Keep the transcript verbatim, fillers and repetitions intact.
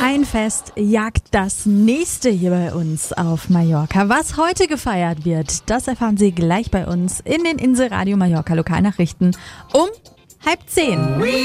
Ein Fest jagt das nächste hier bei uns auf Mallorca. Was heute gefeiert wird, das erfahren Sie gleich bei uns in den Insel Radio Mallorca Lokalnachrichten um halb zehn.